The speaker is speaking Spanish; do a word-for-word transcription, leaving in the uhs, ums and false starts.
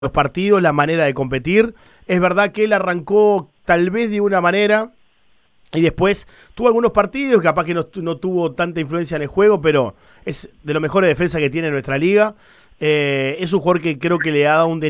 los partidos, la manera de competir. Es verdad que él arrancó tal vez de una manera y después tuvo algunos partidos, capaz que no, no tuvo tanta influencia en el juego, pero es de los mejores defensas que tiene nuestra liga. Eh, es un jugador que creo que le ha dado un